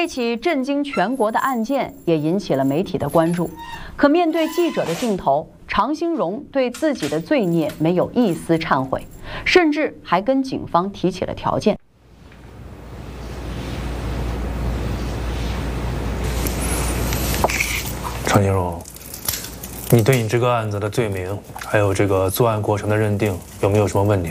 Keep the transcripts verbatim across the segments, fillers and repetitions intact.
这起震惊全国的案件也引起了媒体的关注。可面对记者的镜头，常兴荣对自己的罪孽没有一丝忏悔，甚至还跟警方提起了条件。 常兴荣，你对你这个案子的罪名，还有这个作案过程的认定，有没有什么问题？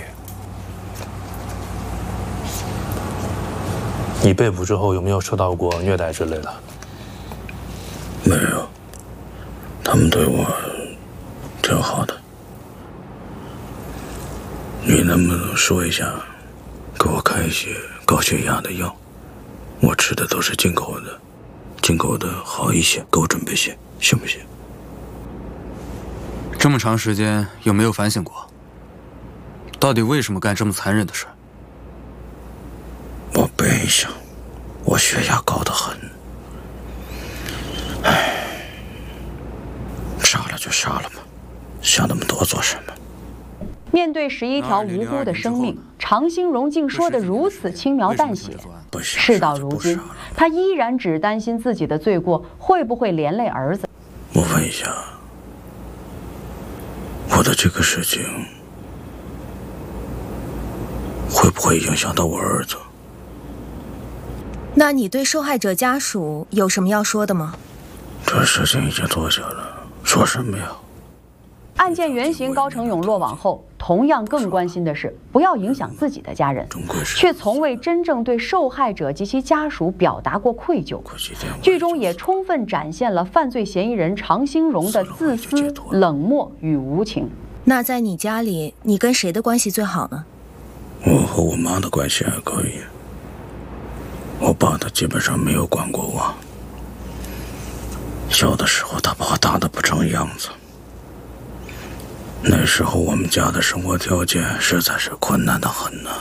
你被捕之后有没有受到过虐待之类的？ 没有，他们对我挺好的。你能不能说一下，给我开一些高血压的药？我吃的都是进口的，进口的好一些，给我准备些，行不行？ 这么长时间有没有反省过？到底为什么干这么残忍的事？ 我背想，我血压高得很。唉，杀了就杀了吧，想那么多做什么？ 面对十一条无辜的生命，常兴荣竟说得如此轻描淡写。事到如今，他依然只担心自己的罪过会不会连累儿子。 我问一下，我的这个事情会不会影响到我儿子？ 那你对受害者家属有什么要说的吗？ 这事情已经做下了，说什么呀？ 案件原型高成勇落网后，同样更关心的是不要影响自己的家人，却从未真正对受害者及其家属表达过愧疚。剧中也充分展现了犯罪嫌疑人常兴荣的自私、冷漠与无情。 那在你家里，你跟谁的关系最好呢？ 我和我妈的关系还可以。 我爸他基本上没有管过我。小的时候，他把我打得不成样子。那时候我们家的生活条件实在是困难的很呐。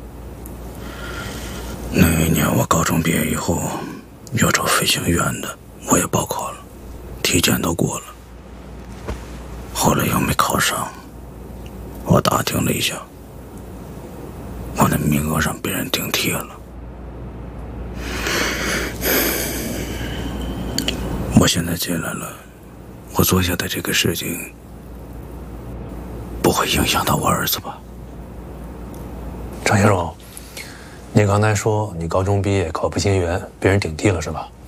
那一年我高中毕业以后，要找飞行员的，我也报考了，体检都过了。后来又没考上。我打听了一下，我的名额让别人顶替了。 我现在进来了，我做下的这个事情不会影响到我儿子吧？ 常兴荣，你刚才说你高中毕业考飞行员，被人顶替了是吧？